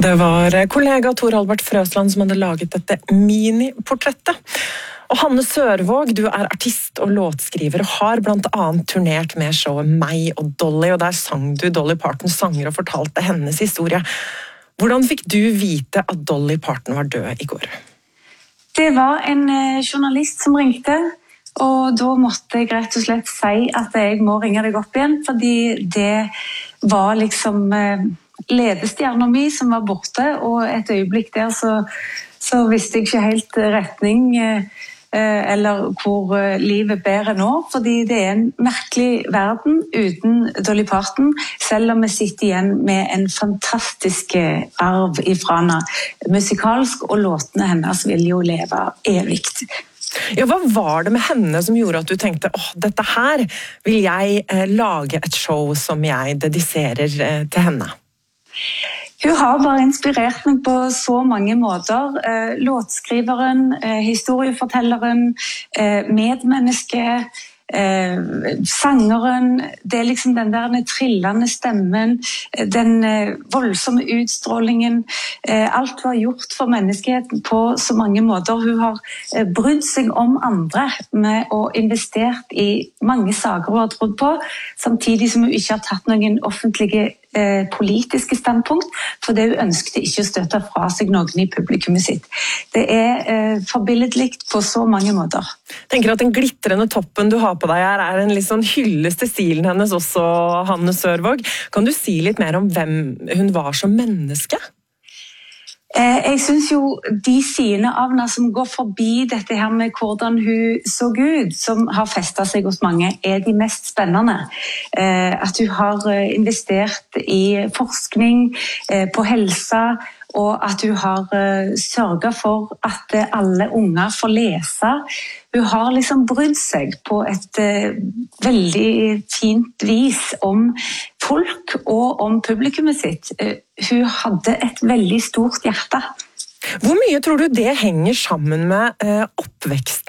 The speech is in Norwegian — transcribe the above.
Det var kollega Tor Albert Frøsland som hadde laget dette mini-portrettet. Og Hanne Sørvåg, du er artist og låtskriver og har blant annet turnert med showet Meg og Dolly, og der sang du Dolly Partons sanger og fortalte hennes historie. Hvordan fikk du vite at Dolly Parton var død i går? Det var en journalist som ringte, og da måtte jeg rett og slett si at jeg må ringe deg opp igjen, fordi det var liksom ledestjerna mi som var borte, og et øyeblikk der så visste jeg ikke helt retning eller hvor livet bærer nå, fordi det er en merkelig verden uten Dolly Parton, selv om vi sitter igjen med en fantastisk arv ifra henne. Musikalsk, og låtene hennes vil jo leve evigt. Ja, hva var det med henne som gjorde at du tenkte, dette her vil jeg lage et show som jeg dediserer til henne? Hun har bare inspirert meg på så mange måter. Låtskriveren, historiefortelleren, medmenneske, sangeren, det er liksom den der trillende stemmen, den voldsomme utstrålingen. Alt var gjort for menneskeheten på så mange måter. Hun har brydd seg om andre med å investert i mange saker hun har trodd på, samtidig som hun ikke har tatt noen offentlige politiske standpunkt, for det hun ønsket ikke å støtte fra seg noen i publikummet sitt. Det er forbilledligt på så mange måter. Jeg tenker at den glitrende toppen du har på deg her er en litt sånn hyllest til stilen hennes også, Hanne Sørvåg. Kan du si litt mer om hvem hun var som menneske? Jeg synes jo de sidene av henne som går forbi dette her med hvordan hun så ut, som har festet seg hos mange, er de mest spennende. At hun har investert i forskning, på helsa, og at hun har sørget for at alle unger får lese. Hun har liksom brydd seg på et veldig fint vis om folk og om publikummet sitt. Hun hadde et veldig stort hjerte. Hvor mye tror du det henger sammen med oppveksten